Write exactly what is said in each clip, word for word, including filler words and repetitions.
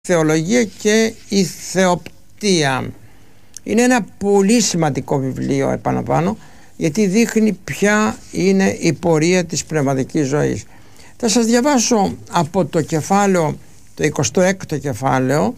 θεολογία και η θεοπτία. Είναι ένα πολύ σημαντικό βιβλίο, επαναλαμβάνω, γιατί δείχνει ποια είναι η πορεία της πνευματικής ζωής. Θα σας διαβάσω από το κεφάλαιο, το εικοστό έκτο κεφάλαιο,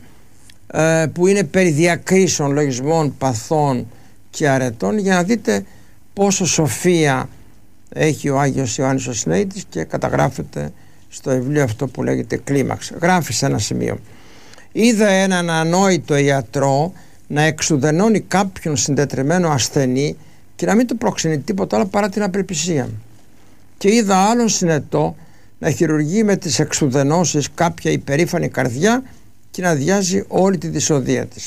που είναι περί διακρίσεων, λογισμών, παθών και αρετών, για να δείτε πόσο σοφία έχει ο Άγιος Ιωάννης ο Συναήτης και καταγράφεται στο βιβλίο αυτό που λέγεται Κλίμαξ. Γράφει σε ένα σημείο: είδα έναν ανόητο ιατρό να εξουδενώνει κάποιον συντετριμένο ασθενή και να μην του προξενεί τίποτα άλλο παρά την απελπισία. Και είδα άλλον συνετό να χειρουργεί με τις εξουδενώσεις κάποια υπερήφανη καρδιά και να αδειάζει όλη τη δυσοδεία της.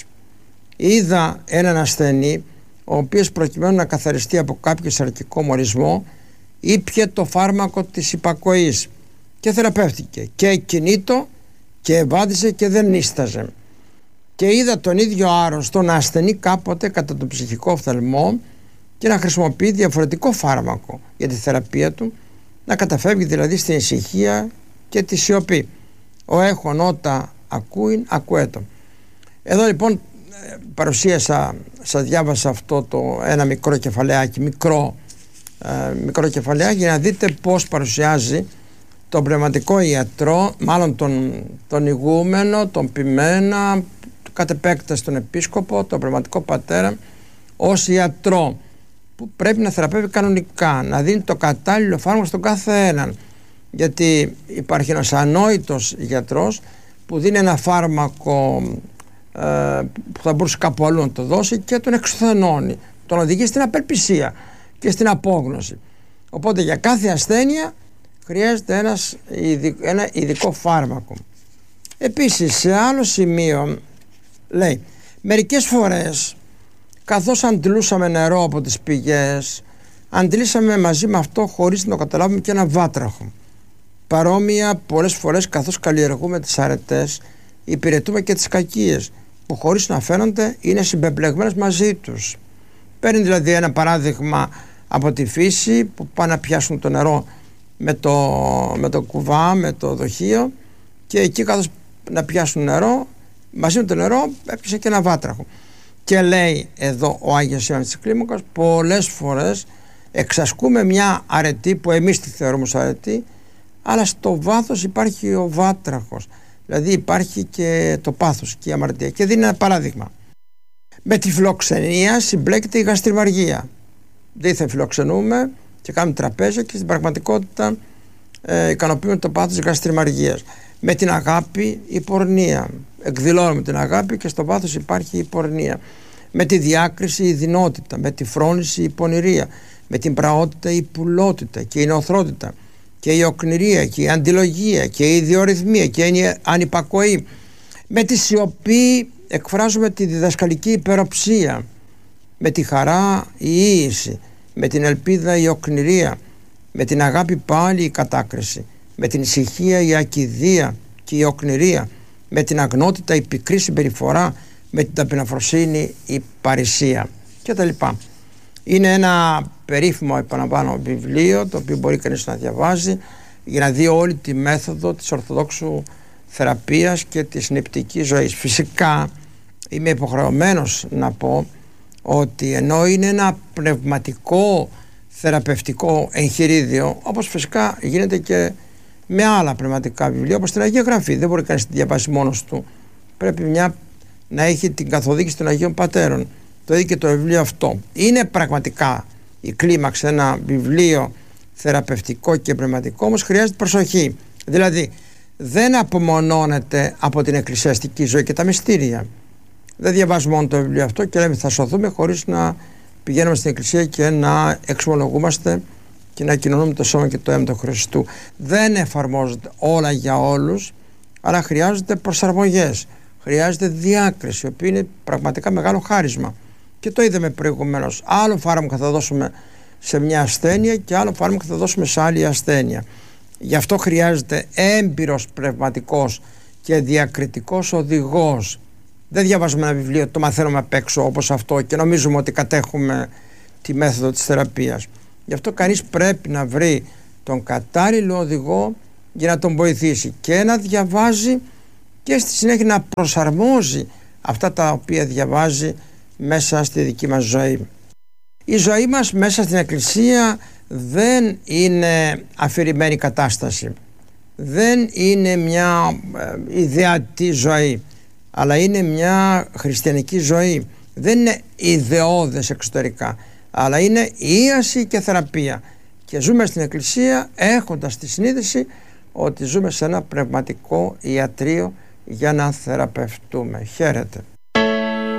Είδα έναν ασθενή ο οποίος προκειμένου να καθαριστεί από κάποιο σαρκικό μορισμό ήπιε το φάρμακο της υπακοής και θεραπεύτηκε και κινήτο και ευάδισε και δεν νίσταζε. Και είδα τον ίδιο άρρωστο να ασθενεί κάποτε κατά τον ψυχικό οφθαλμό και να χρησιμοποιεί διαφορετικό φάρμακο για τη θεραπεία του, να καταφεύγει δηλαδή στην ησυχία και τη σιωπή. Ο έχων ότα ακούειν ακουέτο. Εδώ λοιπόν παρουσίασα, σας διάβασα αυτό το ένα μικρό κεφαλαιάκι, μικρό, ε, μικρό κεφαλαιάκι για να δείτε πώς παρουσιάζει τον πνευματικό ιατρό, μάλλον τον, τον ηγούμενο, τον ποιμένα, κατ' επέκταση τον επίσκοπο, τον πνευματικό πατέρα, ως ιατρό που πρέπει να θεραπεύει κανονικά, να δίνει το κατάλληλο φάρμακο στον κάθε έναν, γιατί υπάρχει ένας ανόητος γιατρός που δίνει ένα φάρμακο ε, που θα μπορούσε κάπου αλλού να το δώσει και τον εξουθενώνει, τον οδηγεί στην απελπισία και στην απόγνωση. Οπότε για κάθε ασθένεια χρειάζεται ένας, ένα ειδικό φάρμακο. Επίσης σε άλλο σημείο λέει: μερικές φορές καθώς αντλούσαμε νερό από τις πηγές, αντλήσαμε μαζί με αυτό, χωρίς να το καταλάβουμε, και ένα βάτραχο. Παρόμοια πολλές φορές καθώς καλλιεργούμε τις αρετές, υπηρετούμε και τις κακίες που χωρίς να φαίνονται είναι συμπεμπλεγμένες μαζί τους. Παίρνει δηλαδή ένα παράδειγμα από τη φύση που πάνε να πιάσουν το νερό με το, με το κουβά, με το δοχείο, και εκεί καθώς να πιάσουν νερό, μαζί με το νερό έπιασε και ένα βάτραχο. Και λέει εδώ ο Άγιος Ιωάννης της Κλίμακας, πολλές φορές εξασκούμε μια αρετή που εμείς τη θεωρούμε ως αρετή, αλλά στο βάθος υπάρχει ο βάτραχος, δηλαδή υπάρχει και το πάθος και η αμαρτία. Και δίνει ένα παράδειγμα: με τη φιλοξενία συμπλέκεται η γαστριμαργία. Δήθεν φιλοξενούμε και κάνουμε τραπέζια και στην πραγματικότητα ε, ικανοποιούμε το πάθος της γαστριμαργίας. Με την αγάπη η πορνεία, εκδηλώνουμε την αγάπη και στο βάθος υπάρχει η πορνεία. Με τη διάκριση η δεινότητα, με τη φρόνηση η πονηρία, με την πραότητα η πουλότητα και η νοθρότητα και η οκνηρία και η αντιλογία και η ιδιορυθμία και η ανυπακοή. Με τη σιωπή εκφράζουμε τη διδασκαλική υπεροψία, με τη χαρά η ίηση, με την ελπίδα η οκνηρία, με την αγάπη πάλι η κατάκριση, με την ησυχία η ακηδία και η οκνηρία, με την αγνότητα η πικρή συμπεριφορά, με την ταπεινοφροσύνη η παρησία κτλ. Είναι ένα περίφημο, επαναλαμβάνω, βιβλίο το οποίο μπορεί κανείς να διαβάζει για να δει όλη τη μέθοδο της ορθοδόξου θεραπείας και της νηπτικής ζωής. Φυσικά είμαι υποχρεωμένος να πω ότι ενώ είναι ένα πνευματικό θεραπευτικό εγχειρίδιο, όπως φυσικά γίνεται και με άλλα πνευματικά βιβλία, όπως την Αγία Γραφή, δεν μπορεί κανείς να τη διαβάσει μόνος του, πρέπει μια να έχει την καθοδήγηση των Αγίων Πατέρων. Το ίδιο και το βιβλίο αυτό. Είναι πραγματικά η Κλίμαξ ένα βιβλίο θεραπευτικό και πνευματικό, όμως χρειάζεται προσοχή. Δηλαδή δεν απομονώνεται από την εκκλησιαστική ζωή και τα μυστήρια. Δεν διαβάζουμε μόνο το βιβλίο αυτό και λέμε θα σωθούμε χωρίς να πηγαίνουμε στην εκκλησία και να εξομολογούμαστε και να κοινωνούμε το σώμα και το αίμα του Χριστού. Δεν εφαρμόζεται όλα για όλους, αλλά χρειάζονται προσαρμογές, χρειάζεται διάκριση, η οποία είναι πραγματικά μεγάλο χάρισμα. Και το είδαμε προηγουμένως. Άλλο φάρμακο θα δώσουμε σε μια ασθένεια και άλλο φάρμακο θα δώσουμε σε άλλη ασθένεια. Γι' αυτό χρειάζεται έμπειρος πνευματικός και διακριτικός οδηγός. Δεν διαβάζουμε ένα βιβλίο, το μαθαίνουμε απ' έξω όπως αυτό και νομίζουμε ότι κατέχουμε τη μέθοδο της θεραπείας. Γι' αυτό κανείς πρέπει να βρει τον κατάλληλο οδηγό για να τον βοηθήσει και να διαβάζει και στη συνέχεια να προσαρμόζει αυτά τα οποία διαβάζει μέσα στη δική μας ζωή. Η ζωή μας μέσα στην Εκκλησία δεν είναι αφηρημένη κατάσταση, δεν είναι μια ε, ιδεατή ζωή, αλλά είναι μια χριστιανική ζωή. Δεν είναι ιδεώδες εξωτερικά, αλλά είναι ίαση και θεραπεία, και ζούμε στην Εκκλησία έχοντας τη συνείδηση ότι ζούμε σε ένα πνευματικό ιατρείο για να θεραπευτούμε. Χαίρετε.